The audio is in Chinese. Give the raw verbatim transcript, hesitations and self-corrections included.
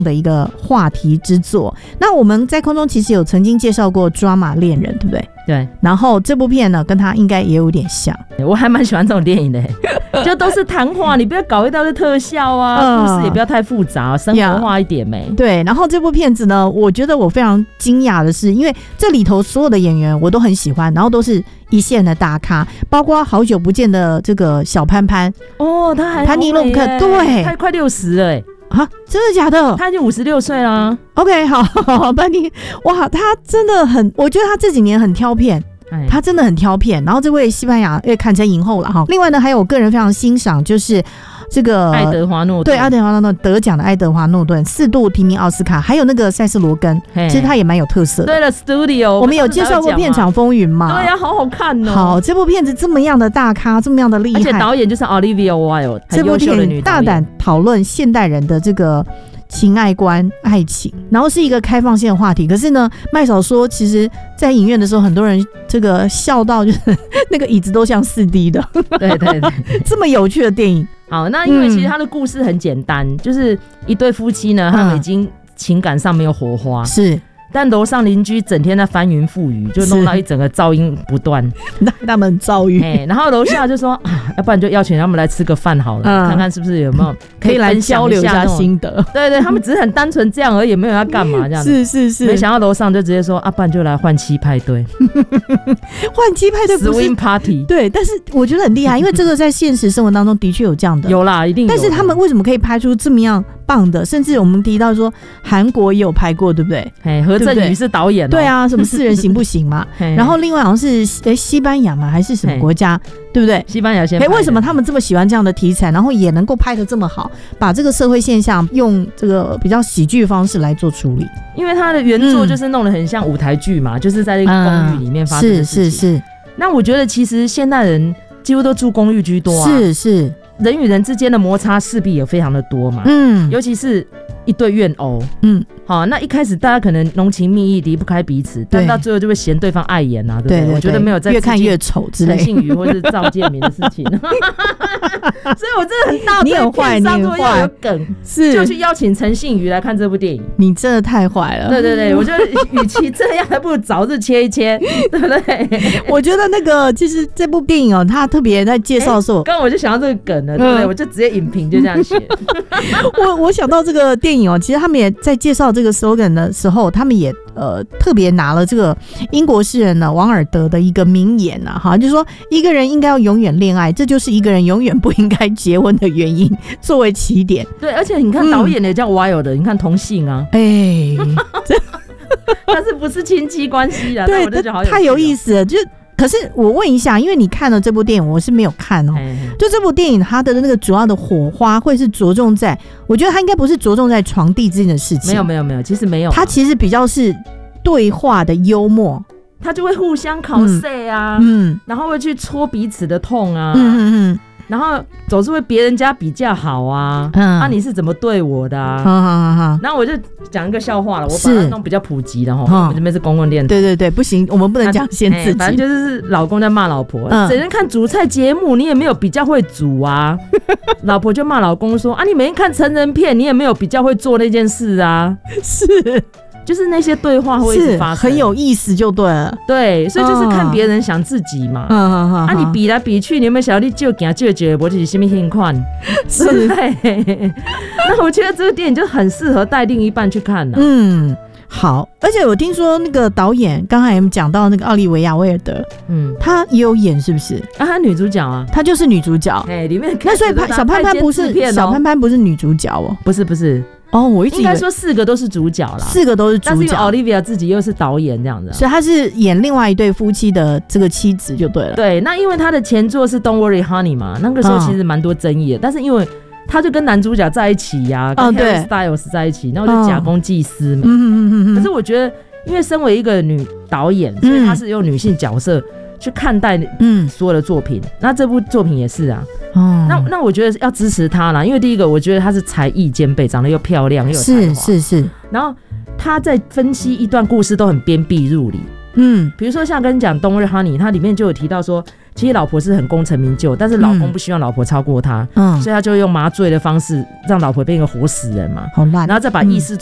的一个话题之作。那我们在空中其实有曾经介绍过《抓马恋人》，对不对？ 对。 然后这部片呢，跟他应该也有点像。 我还蛮喜欢这种电影的，就都是谈话，你不要搞一大堆特效啊，嗯、故事也不要太复杂，生活化一点没。 对，然后这部片子呢，我觉得我非常惊讶的是，因为这里头所有的演员我都很喜欢，然后都是一线的大咖，包括好久不见的这个小潘潘哦，他还潘尼洛普克，对， 他快六十了哎。 啊，真的假的？ 他已经五十六岁了。 OK， 好，好，班尼，哇，他真的很，我觉得他这几年很挑片，他真的很挑片。然后这位西班牙也堪称影后了哈。另外呢，还有我个人非常欣赏，就是这个爱德华诺顿， 对，爱德华诺顿得奖的爱德华诺顿四度提名奥斯卡，还有那个塞斯罗根，其实他也蛮有特色的。 对了 ，Studio， 我们有介绍过《片场风云》嘛？ 对呀、啊，好好看哦。 好，这部片子这么样的大咖，这么样的厉害， 而且导演就是 Olivia Wilde， 这部电影大胆讨论现代人的这个情爱观、爱情，然后是一个开放性的话题。可是呢，麦嫂说，其实，在影院的时候，很多人这个笑到就是那个椅子都像四 D 的。 对对对， 这么有趣的电影。 好，那因为其实他的故事很简单，嗯、就是一对夫妻呢，他们已经情感上没有火花， 是。 但楼上邻居整天在翻云覆雨，就弄到一整个噪音不断， 他们很躁郁。 然后楼下就说、啊，要不然就邀请他们来吃个饭好了、嗯，看看是不是有没有可以来交流一下心得。 对对，他们只是很单纯这样而已，没有要干嘛这样子。 是是是。 没想到楼上就直接说，啊，不然就来换妻派对。 换妻派对不是 Swing Party。 对，但是我觉得很厉害，因为这个在现实生活当中的确有这样的。 有啦，一定有。 但是他们为什么可以拍出这么样棒的？甚至我们提到说，韩国也有拍过，对不对？ 哎，何振宇是导演。 对啊，什么四人行不行嘛？然后另外好像是诶西班牙嘛，还是什么国家，对不对？ 西班牙先拍的。 为什么他们这么喜欢这样的题材，然后也能够拍得这么好，把这个社会现象用这个比较喜剧的方式来做处理？ 因为他的原作就是弄得很像舞台剧嘛、嗯，就是在那个公寓里面发生的事情。是是是。那我觉得其实现代人几乎都住公寓居多啊。是是。人与人之间的摩擦势必也非常的多嘛。嗯。尤其是一对怨偶。嗯。好，那一开始大家可能浓情蜜意离不开彼此，但到最后就会嫌对方碍眼啊，对不对？对对对，我觉得没有在越看越丑之类， 陈信宇或是赵建明的事情，所以我真的很大， 你很坏，你很坏， 有梗是就去邀请陈信宇来看这部电影， 你真的太坏了。 对对对，我觉得与其这样，还不如早日切一切，对不对？ 我觉得那个其实这部电影哦，他特别在介绍的时候， 刚刚我就想到这个梗了，对不对？嗯、我就直接影评就这样写。 我我想到这个电影哦，其实他们也在介绍这个 slogan 的时候，他们也呃特别拿了这个英国诗人呢王尔德的一个名言啊，哈，就是说一个人应该要永远恋爱，这就是一个人永远不应该结婚的原因，作为起点。 对，而且你看导演也叫 Wilde 的、嗯，你看同姓啊，哎、欸，但是不是亲戚关系啊？对，我就觉得好有趣、啊、 太有意思了，就。可是我问一下，因为你看了这部电影，我是没有看哦。就这部电影，它的那个主要的火花会是着重在，我觉得它应该不是着重在床地之间的事情。 没有没有没有，其实没有、啊。 它其实比较是对话的幽默， 他就会互相考试啊，嗯，然后会去戳彼此的痛啊，嗯嗯嗯。然后总是会别人家比较好啊，嗯，啊你是怎么对我的啊？好好好，然后我就讲一个笑话了，我把它弄比较普及了哈，我们这边是公共电台， 对对对，不行，我们不能讲限自己， 欸、反正就是老公在骂老婆，嗯、整天看煮菜节目，你也没有比较会煮啊，老婆就骂老公说啊，你每天看成人片，你也没有比较会做那件事啊，是。就是那些对话会一直发生， 很有意思就对了。 对，所以就是看别人想自己嘛。嗯嗯嗯。啊，你比来比去，你有没有想到你就行就觉，我就是什么情况？是。那我觉得这个电影就很适合带另一半去看呢、啊。嗯， 好。而且我听说那个导演刚才我们讲到那个奥利维亚·威尔德，嗯，他也有演是不是？ 啊，他女主角啊， 她就是女主角。 哎，里面那所以小潘潘不是、哦、小潘潘不是女主角哦， 不是不是。 哦，我一直应该说四个都是主角啦， 四个都是主角。但是 Olivia 自己又是导演这样子、啊， 所以他是演另外一对夫妻的这个妻子就对了。 对，那因为他的前作是 Don't Worry Honey 嘛，那个时候其实蛮多争议的、哦，但是因为他就跟男主角在一起呀、啊，跟 Harry Styles 在一起，然后就假公济私嘛。嗯嗯嗯嗯。可是我觉得，因为身为一个女导演，所以他是用女性角色去看待嗯所有的作品、嗯，那这部作品也是啊。哦，那那我觉得要支持她啦，因为第一个我觉得她是才艺兼备，长得又漂亮又有才华，是是是。然后她在分析一段故事都很鞭辟入里，嗯，比如说像跟你讲《Don't Worry Honey》，它里面就有提到说， 其实老婆是很功成名就，但是老公不希望老婆超过他，嗯，所以他就用麻醉的方式让老婆变一个活死人嘛， 好烂， 然后再把意识